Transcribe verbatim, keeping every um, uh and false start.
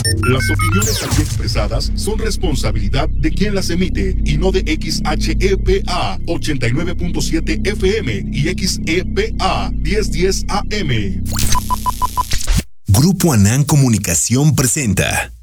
Las opiniones aquí expresadas son responsabilidad de quien las emite y no de X H E P A ochenta y nueve punto siete F M y X E P A mil diez A M. Grupo Anán Comunicación presenta